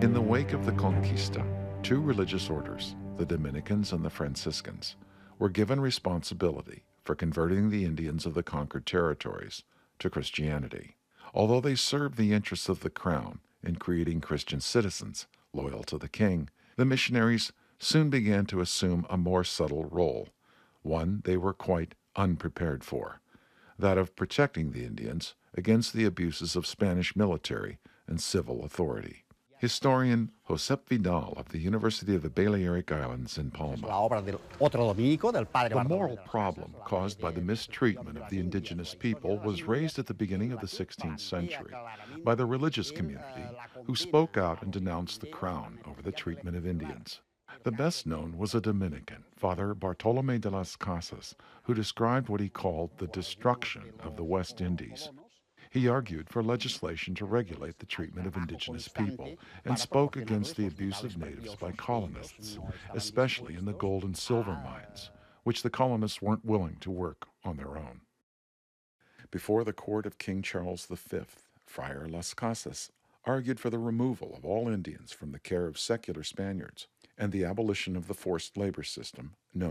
In the wake of the Conquista, two religious orders, the Dominicans and the Franciscans, were given responsibility for converting the Indians of the conquered territories to Christianity. Although they served the interests of the crown in creating Christian citizens loyal to the king, the missionaries soon began to assume a more subtle role, one they were quite unprepared for, that of protecting the Indians against the abuses of Spanish military and civil authority. Historian Josep Vidal of the University of the Balearic Islands in Palma. The moral problem caused by the mistreatment of the indigenous people was raised at the beginning of the 16th century by the religious community who spoke out and denounced the crown over the treatment of Indians. The best known was a Dominican, Father Bartolomé de las Casas, who described what he called the destruction of the West Indies. He argued for legislation to regulate the treatment of indigenous people and spoke against the abuse of natives by colonists, especially in the gold and silver mines, which the colonists weren't willing to work on their own. Before the court of King Charles V, Friar Las Casas argued for the removal of all Indians from the care of secular Spaniards and the abolition of the forced labor system known